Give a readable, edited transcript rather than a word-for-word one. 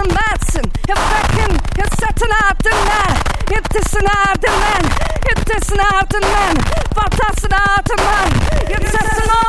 som matsen. Jag verkligen, jag sätter natten där. Inte snart en man, inte snart en man. Bara ta snart en man. Jag sätter